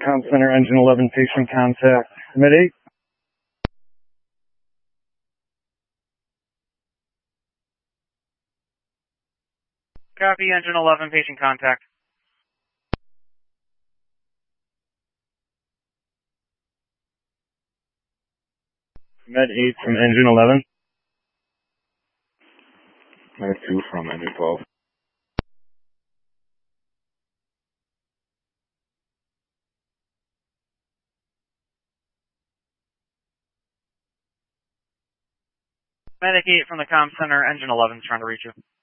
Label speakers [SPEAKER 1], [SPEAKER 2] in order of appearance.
[SPEAKER 1] Comm Center, Engine 11, patient contact. Med 8.
[SPEAKER 2] Copy, Engine 11, patient contact.
[SPEAKER 1] Med 8 from Engine 11.
[SPEAKER 3] Med 2 from Engine 12.
[SPEAKER 2] Medic 8 from the Comm Center, Engine 11 is trying to reach you.